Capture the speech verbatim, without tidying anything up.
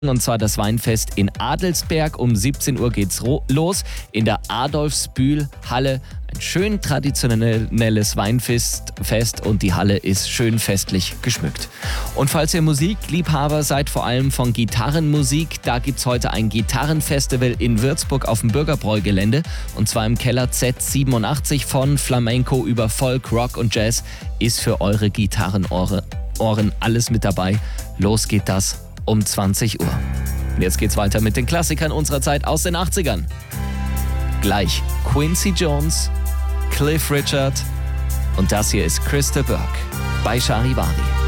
Und zwar das Weinfest in Adelsberg. Um siebzehn Uhr geht's los in der Adolfsbühl-Halle. Ein schön traditionelles Weinfest Fest und die Halle ist schön festlich geschmückt. Und falls ihr Musikliebhaber seid, vor allem von Gitarrenmusik, da gibt's heute ein Gitarrenfestival in Würzburg auf dem Bürgerbräu-Gelände. Und zwar im Keller Z siebenundachtzig. Von Flamenco über Folk, Rock und Jazz ist für eure Gitarrenohren Ohren alles mit dabei. Los geht das um zwanzig Uhr. Und jetzt geht's weiter mit den Klassikern unserer Zeit aus den achtzigern. Gleich Quincy Jones, Cliff Richard und das hier ist Christa Burke bei Charivari.